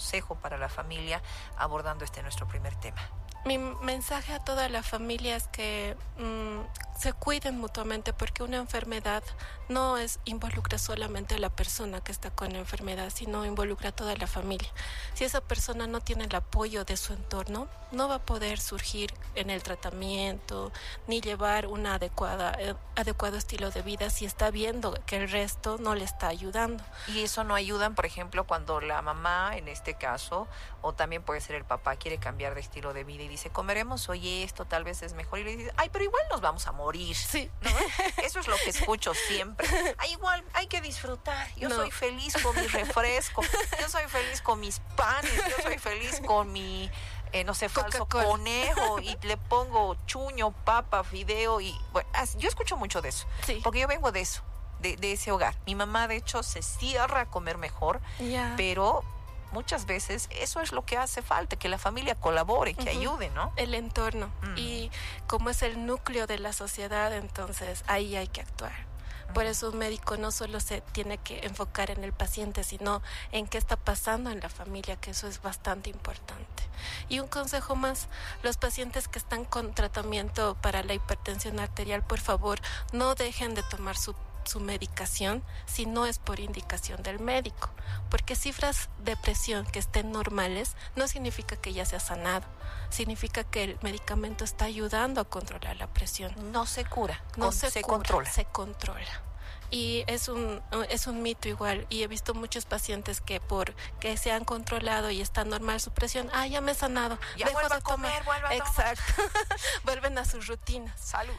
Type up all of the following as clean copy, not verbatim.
consejo para la familia abordando nuestro primer tema? Mi mensaje a toda la familia es que se cuiden mutuamente, porque una enfermedad no involucra solamente a la persona que está con la enfermedad, sino involucra a toda la familia. Si esa persona no tiene el apoyo de su entorno, no va a poder surgir en el tratamiento ni llevar un adecuado estilo de vida si está viendo que el resto no le está ayudando. Y eso no ayudan, por ejemplo, cuando la mamá, en este caso, o también puede ser el papá, quiere cambiar de estilo de vida y dice, comeremos hoy esto, tal vez es mejor, y le dice, ay, pero igual nos vamos a morir. Sí. ¿No? Eso es lo que escucho siempre. Ay, igual hay que disfrutar. Yo soy feliz con mi refresco, yo soy feliz con mis panes, yo soy feliz con mi falso conejo, y le pongo chuño, papa, fideo, y bueno, yo escucho mucho de eso, sí, porque yo vengo de eso, de ese hogar. Mi mamá, de hecho, se cierra a comer mejor, pero muchas veces eso es lo que hace falta, que la familia colabore, que ayude, ¿no? El entorno. Y como es el núcleo de la sociedad, entonces ahí hay que actuar. Por eso un médico no solo se tiene que enfocar en el paciente, sino en qué está pasando en la familia, que eso es bastante importante. Y un consejo más, los pacientes que están con tratamiento para la hipertensión arterial, por favor, no dejen de tomar su medicación si no es por indicación del médico, porque cifras de presión que estén normales no significa que ya se ha sanado, significa que el medicamento está ayudando a controlar la presión. No se cura, se controla. Se controla. Y es un mito igual, y he visto muchos pacientes que porque se han controlado y está normal su presión, ya me he sanado, ya vuelvo a comer, vuelvo a tomar. Exacto. Vuelven a sus rutinas. Salud.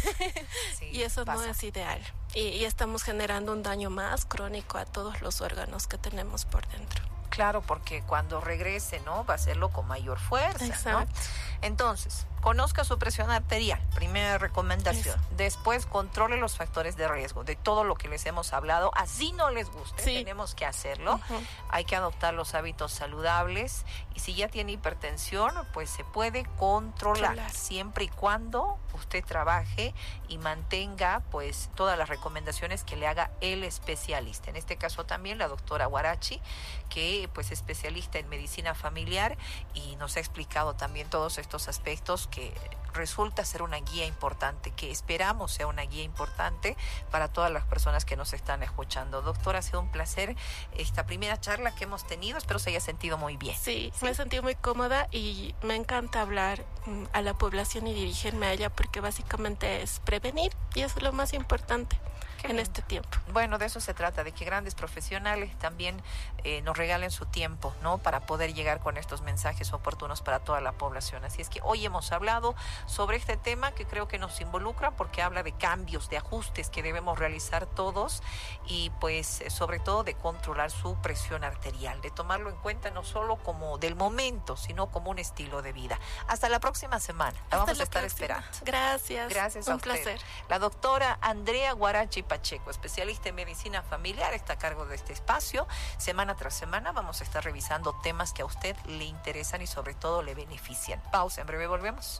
Sí, y eso no es ideal. Y estamos generando un daño más crónico a todos los órganos que tenemos por dentro. Claro, porque cuando regrese, ¿no? Va a hacerlo con mayor fuerza, exacto, ¿no? Entonces, conozca su presión arterial, primera recomendación. Eso. Después, controle los factores de riesgo, de todo lo que les hemos hablado. Así no les guste, tenemos que hacerlo. Hay que adoptar los hábitos saludables, y si ya tiene hipertensión, pues se puede controlar. Siempre y cuando usted trabaje y mantenga, pues, todas las recomendaciones que le haga el especialista. En este caso también la doctora Guarachi, que pues es especialista en medicina familiar, y nos ha explicado también todos estos aspectos que resulta ser una guía importante, que esperamos sea una guía importante para todas las personas que nos están escuchando. Doctora, ha sido un placer esta primera charla que hemos tenido, espero se haya sentido muy bien. Sí, me he sentido muy cómoda y me encanta hablar a la población y dirigirme a ella, porque básicamente es prevenir, y eso es lo más importante en este tiempo. Bueno, de eso se trata, de que grandes profesionales también nos regalen su tiempo, ¿no? Para poder llegar con estos mensajes oportunos para toda la población. Así es que hoy hemos hablado sobre este tema que creo que nos involucra, porque habla de cambios, de ajustes que debemos realizar todos, y pues sobre todo de controlar su presión arterial, de tomarlo en cuenta no solo como del momento, sino como un estilo de vida. Hasta la próxima semana. La vamos a estar esperando. Gracias. Gracias a un usted. Placer. La doctora Andrea Guarachi Pacheco, especialista en medicina familiar, está a cargo de este espacio. Semana tras semana vamos a estar revisando temas que a usted le interesan y sobre todo le benefician. Pausa, en breve volvemos.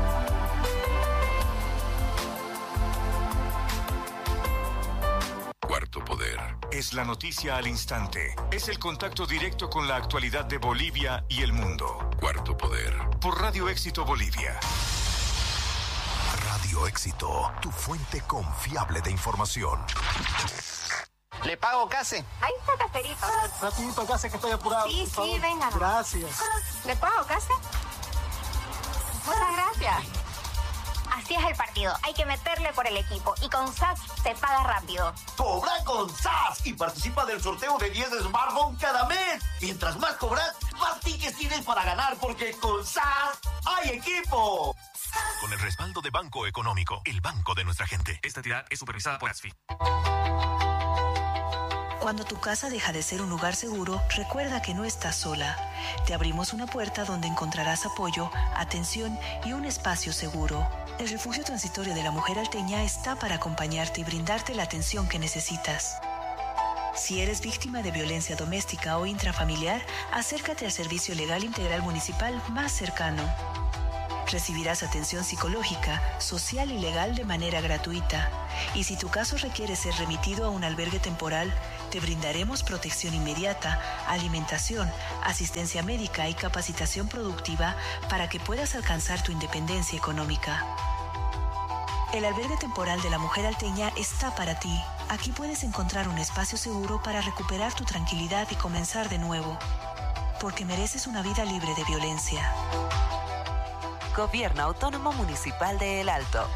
Cuarto Poder. Es la noticia al instante. Es el contacto directo con la actualidad de Bolivia y el mundo. Cuarto Poder. Por Radio Éxito Bolivia. Radio Éxito, tu fuente confiable de información. ¿Le pago, Case? Ahí está, Caserito. Rapidito, Case, que estoy apurado. Sí, venga. Gracias. ¿Le pago, Case? Muchas gracias. Así es el partido. Hay que meterle por el equipo. Y con SAS se paga rápido. Cobra con SAS y participa del sorteo de 10 smartphones cada mes. Mientras más cobras, más tickets tienes para ganar, porque con SAS hay equipo. Con el respaldo de Banco Económico, el banco de nuestra gente. Esta entidad es supervisada por ASFI. Cuando tu casa deja de ser un lugar seguro, recuerda que no estás sola. Te abrimos una puerta donde encontrarás apoyo, atención y un espacio seguro. El Refugio Transitorio de la Mujer Alteña está para acompañarte y brindarte la atención que necesitas. Si eres víctima de violencia doméstica o intrafamiliar, acércate al Servicio Legal Integral Municipal más cercano. Recibirás atención psicológica, social y legal de manera gratuita. Y si tu caso requiere ser remitido a un albergue temporal, Te brindaremos protección inmediata, alimentación, asistencia médica y capacitación productiva para que puedas alcanzar tu independencia económica. El albergue temporal de la mujer alteña está para ti. Aquí puedes encontrar un espacio seguro para recuperar tu tranquilidad y comenzar de nuevo. Porque mereces una vida libre de violencia. Gobierno Autónomo Municipal de El Alto.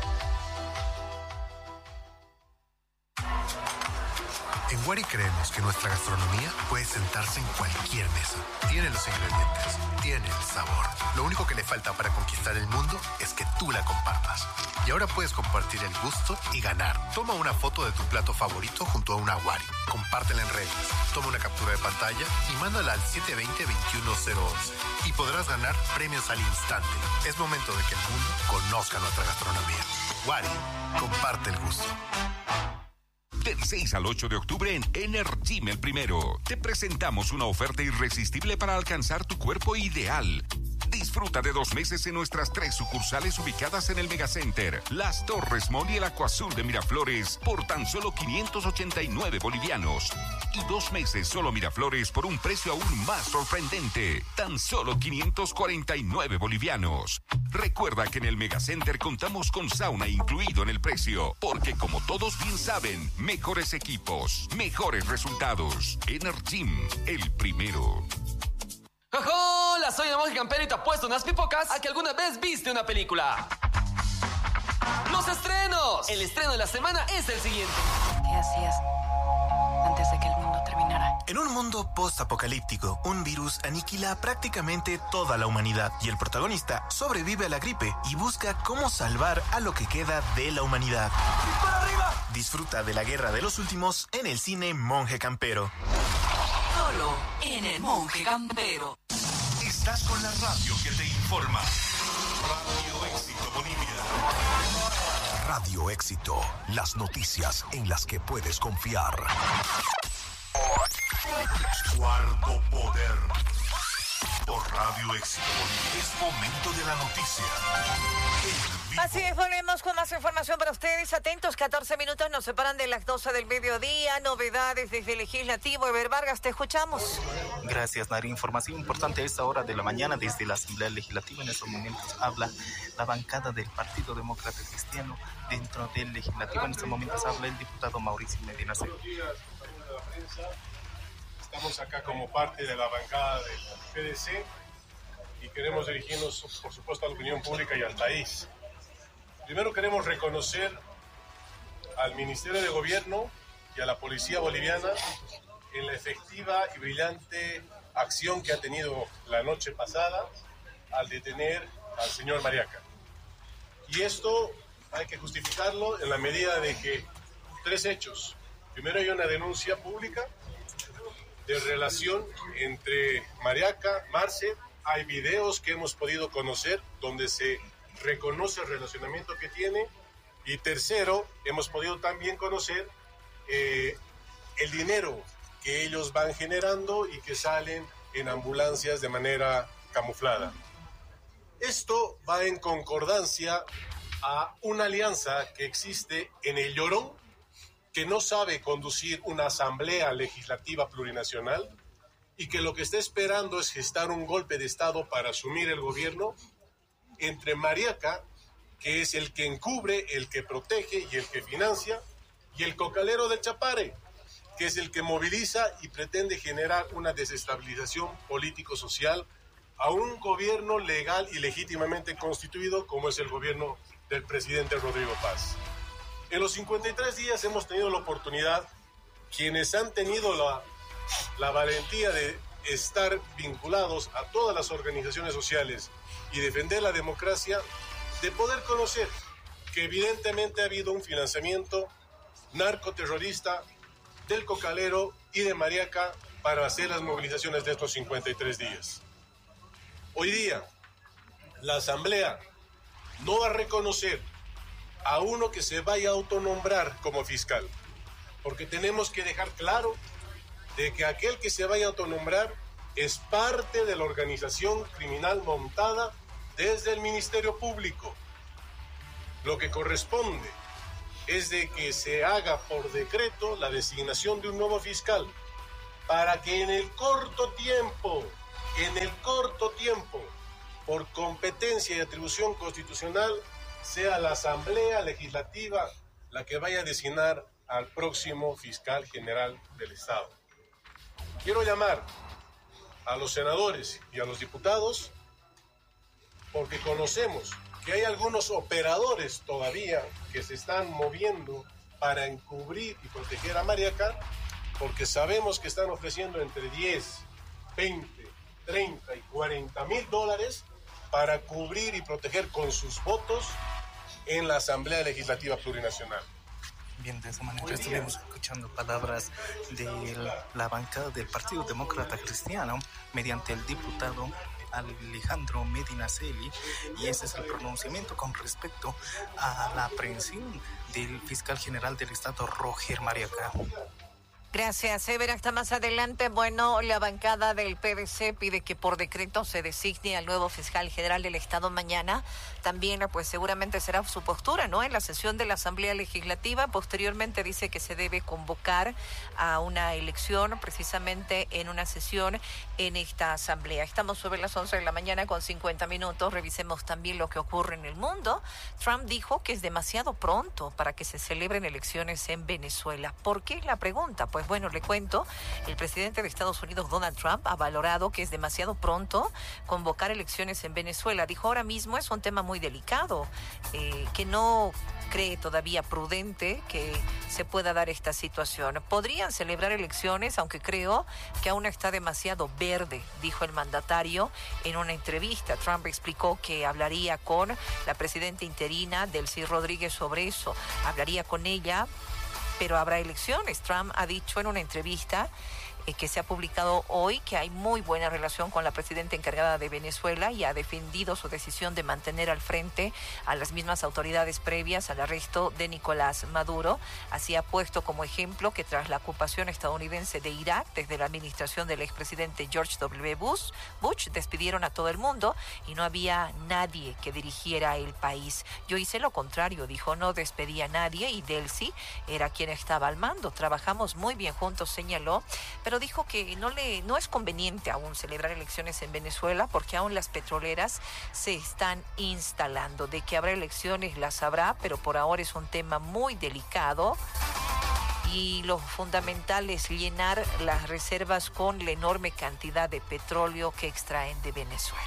En Wari creemos que nuestra gastronomía puede sentarse en cualquier mesa. Tiene los ingredientes, tiene el sabor. Lo único que le falta para conquistar el mundo es que tú la compartas. Y ahora puedes compartir el gusto y ganar. Toma una foto de tu plato favorito junto a una Wari. Compártela en redes. Toma una captura de pantalla y mándala al 720-21011. Y podrás ganar premios al instante. Es momento de que el mundo conozca nuestra gastronomía. Wari, comparte el gusto. Del 6 al 8 de octubre en Energym El Primero, te presentamos una oferta irresistible para alcanzar tu cuerpo ideal. Disfruta de 2 meses en nuestras 3 sucursales ubicadas en el Megacenter, Las Torres Mall y el Acuazul de Miraflores por tan solo 589 bolivianos. Y 2 meses solo Miraflores por un precio aún más sorprendente, tan solo 549 bolivianos. Recuerda que en el Megacenter contamos con sauna incluido en el precio, porque como todos bien saben, mejores equipos, mejores resultados. Energym El Primero. ¡Hola! Soy el monje campero y te apuesto unas pipocas a que alguna vez viste una película. ¡Los estrenos! El estreno de la semana es el siguiente. ¿Qué hacías antes de que el mundo terminara? En un mundo post-apocalíptico, un virus aniquila prácticamente toda la humanidad y el protagonista sobrevive a la gripe y busca cómo salvar a lo que queda de la humanidad. ¡Para arriba! Disfruta de la guerra de los últimos en el cine Monje Campero. Solo en el Monje Campero. Estás con la radio que te informa. Radio Éxito Bolivia. Radio Éxito, las noticias en las que puedes confiar. Cuarto Poder. Por Radio Éxito Bolivia. Es momento de la noticia. Así es, volvemos con más información para ustedes. Atentos, 14 minutos nos separan de las 12 del mediodía. Novedades desde el Legislativo. Eber Vargas, te escuchamos. Gracias, Nari. Información importante a esta hora de la mañana desde la Asamblea Legislativa. En estos momentos habla la bancada del Partido Demócrata Cristiano dentro del Legislativo. En estos momentos habla el diputado Mauricio Medina Cero. Buenos días, amigos de la prensa. Estamos acá como parte de la bancada del PDC y queremos dirigirnos, por supuesto, a la opinión pública y al país. Primero queremos reconocer al Ministerio de Gobierno y a la Policía Boliviana en la efectiva y brillante acción que ha tenido la noche pasada al detener al señor Mariaca. Y esto hay que justificarlo en la medida de que 3 hechos. Primero, hay una denuncia pública de relación entre Mariaca, Marce. Hay videos que hemos podido conocer donde se reconoce el relacionamiento que tiene. Y tercero, hemos podido también conocer el dinero que ellos van generando y que salen en ambulancias de manera camuflada. Esto va en concordancia a una alianza que existe en el Llorón, que no sabe conducir una asamblea legislativa plurinacional y que lo que está esperando es gestar un golpe de Estado para asumir el gobierno entre Mariaca, que es el que encubre, el que protege y el que financia, y el cocalero del Chapare, que es el que moviliza y pretende generar una desestabilización político-social a un gobierno legal y legítimamente constituido como es el gobierno del presidente Rodrigo Paz. En los 53 días hemos tenido la oportunidad, quienes han tenido la valentía de estar vinculados a todas las organizaciones sociales y defender la democracia, de poder conocer que evidentemente ha habido un financiamiento narcoterrorista del cocalero y de Mariaca para hacer las movilizaciones de estos 53 días. Hoy día, la Asamblea no va a reconocer a uno que se vaya a autonombrar como fiscal, porque tenemos que dejar claro de que aquel que se vaya a autonombrar es parte de la organización criminal montada desde el Ministerio Público. Lo que corresponde es de que se haga por decreto la designación de un nuevo fiscal para que en el corto tiempo, por competencia y atribución constitucional, sea la Asamblea Legislativa la que vaya a designar al próximo fiscal general del Estado. Quiero llamar a los senadores y a los diputados porque conocemos que hay algunos operadores todavía que se están moviendo para encubrir y proteger a Mariaca, porque sabemos que están ofreciendo entre 10, 20, 30 y 40 mil dólares para cubrir y proteger con sus votos en la Asamblea Legislativa Plurinacional. Bien, de esa manera estuvimos escuchando palabras de la bancada del Partido Demócrata Cristiano mediante el diputado Alejandro Medina Celi, y ese es el pronunciamiento con respecto a la aprehensión del fiscal general del Estado, Roger Mariaca. Gracias, Ever. Hasta más adelante. Bueno, la bancada del PDC pide que por decreto se designe al nuevo fiscal general del Estado mañana. También, pues seguramente será su postura, ¿no? En la sesión de la Asamblea Legislativa. Posteriormente dice que se debe convocar a una elección, precisamente en una sesión en esta Asamblea. Estamos sobre las 11 de la mañana con 50 minutos. Revisemos también lo que ocurre en el mundo. Trump dijo que es demasiado pronto para que se celebren elecciones en Venezuela. ¿Por qué? La pregunta, pues bueno, le cuento, el presidente de Estados Unidos, Donald Trump, ha valorado que es demasiado pronto convocar elecciones en Venezuela. Dijo, ahora mismo es un tema muy delicado, que no cree todavía prudente que se pueda dar esta situación. Podrían celebrar elecciones, aunque creo que aún está demasiado verde, dijo el mandatario en una entrevista. Trump explicó que hablaría con la presidenta interina, Delcy Rodríguez, sobre eso. Hablaría con ella, pero habrá elecciones. Trump ha dicho en una entrevista que se ha publicado hoy que hay muy buena relación con la presidenta encargada de Venezuela y ha defendido su decisión de mantener al frente a las mismas autoridades previas al arresto de Nicolás Maduro. Así ha puesto como ejemplo que tras la ocupación estadounidense de Irak, desde la administración del expresidente George W. Bush despidieron a todo el mundo y no había nadie que dirigiera el país. Yo hice lo contrario, dijo, no despedí a nadie y Delcy era quien estaba al mando. Trabajamos muy bien juntos, señaló, pero dijo que no es conveniente aún celebrar elecciones en Venezuela porque aún las petroleras se están instalando. De que habrá elecciones las habrá, pero por ahora es un tema muy delicado y lo fundamental es llenar las reservas con la enorme cantidad de petróleo que extraen de Venezuela.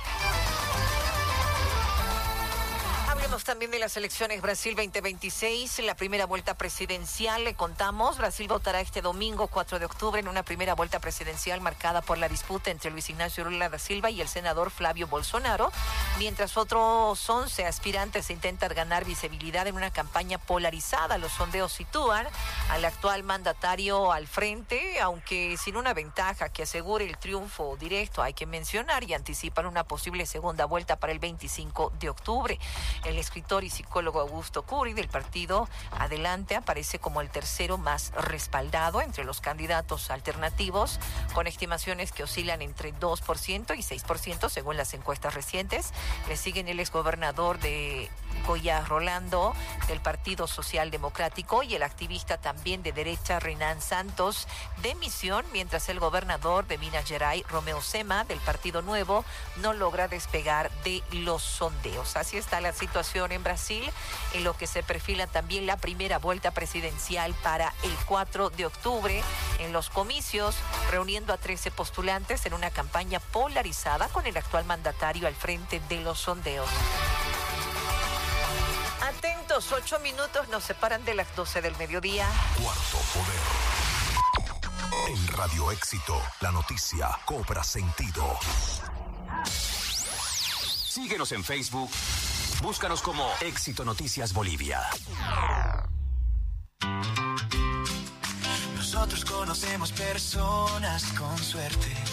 Hablemos también de las elecciones Brasil 2026, la primera vuelta presidencial. Le contamos, Brasil votará este domingo 4 de octubre en una primera vuelta presidencial marcada por la disputa entre Luis Ignacio Lula da Silva y el senador Flavio Bolsonaro, mientras otros 11 aspirantes intentan ganar visibilidad en una campaña polarizada. Los sondeos sitúan al actual mandatario al frente, aunque sin una ventaja que asegure el triunfo directo, hay que mencionar, y anticipan una posible segunda vuelta para el 25 de octubre. El escritor y psicólogo Augusto Curi del partido Adelante aparece como el tercero más respaldado entre los candidatos alternativos, con estimaciones que oscilan entre 2% y 6% según las encuestas recientes. Le siguen el exgobernador de Goiás, Rolando, del Partido Social Democrático, y el activista también de derecha Renan Santos de Misión, mientras el gobernador de Minas Gerais, Romeu Zema, del Partido Nuevo, no logra despegar de los sondeos. Así está la situación en Brasil, en lo que se perfila también la primera vuelta presidencial para el 4 de octubre en los comicios, reuniendo a 13 postulantes en una campaña polarizada con el actual mandatario al frente de los sondeos. Atentos, 8 minutos nos separan de las 12 del mediodía. Cuarto Poder. En Radio Éxito, la noticia cobra sentido. Síguenos en Facebook. Búscanos como Éxito Noticias Bolivia. Nosotros conocemos personas con suerte